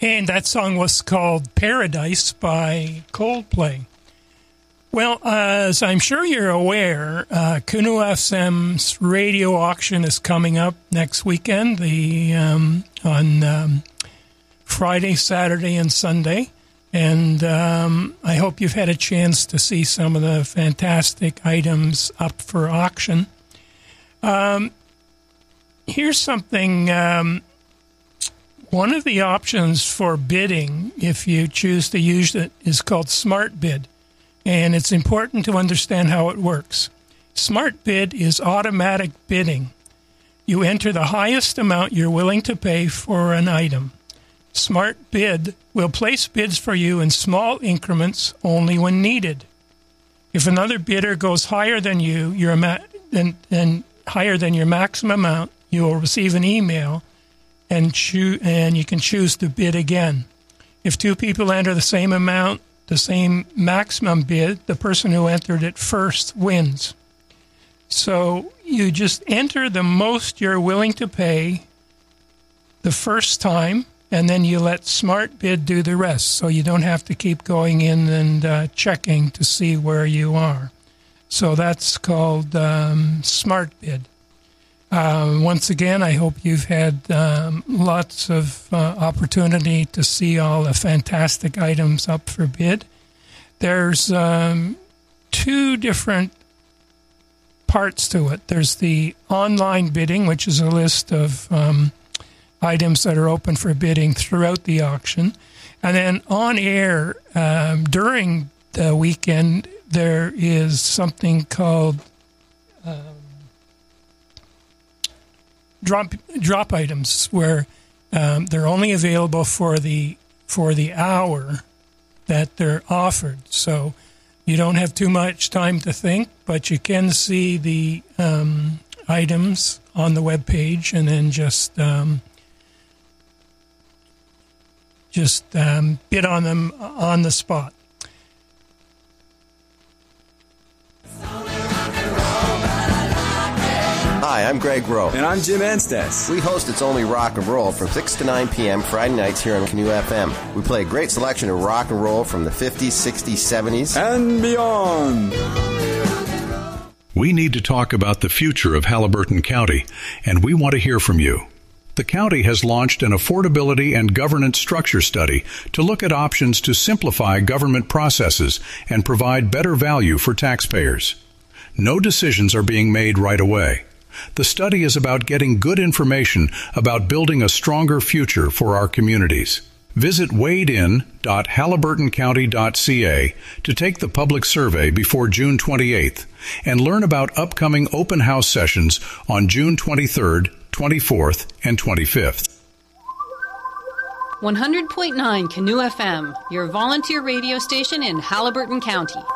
And that song was called Paradise by Coldplay. Well, as I'm sure you're aware, Canoe FM's radio auction is coming up next weekend, on Friday, Saturday, and Sunday. And I hope you've had a chance to see some of the fantastic items up for auction. Here's something. One of the options for bidding, if you choose to use it, is called Smart Bid. And it's important to understand how it works. Smart Bid is automatic bidding. You enter the highest amount you're willing to pay for an item. Smart Bid will place bids for you in small increments only when needed. If another bidder goes higher than you, higher than your maximum amount, you will receive an email and you can choose to bid again. If two people enter the same amount, the same maximum bid, the person who entered it first wins. So you just enter the most you're willing to pay the first time, and then you let Smart Bid do the rest. So you don't have to keep going in and checking to see where you are. So that's called Smart Bid. Once again, I hope you've had lots of opportunity to see all the fantastic items up for bid. There's two different parts to it. There's the online bidding, which is a list of items that are open for bidding throughout the auction. And then on air, during the weekend, there is something called drop items, where they're only available for the hour that they're offered. So you don't have too much time to think, but you can see the items on the web page and then just bid on them on the spot. Hi, I'm Greg Rowe. And I'm Jim Anstess. We host It's Only Rock and Roll from 6 to 9 p.m. Friday nights here on Canoe FM. We play a great selection of rock and roll from the 50s, 60s, 70s, and beyond. We need to talk about the future of Haliburton County, and we want to hear from you. The county has launched an affordability and governance structure study to look at options to simplify government processes and provide better value for taxpayers. No decisions are being made right away. The study is about getting good information about building a stronger future for our communities. Visit wadein.haliburtoncounty.ca to take the public survey before June 28th and learn about upcoming open house sessions on June 23rd, 24th, and 25th. 100.9 Canoe FM, your volunteer radio station in Haliburton County.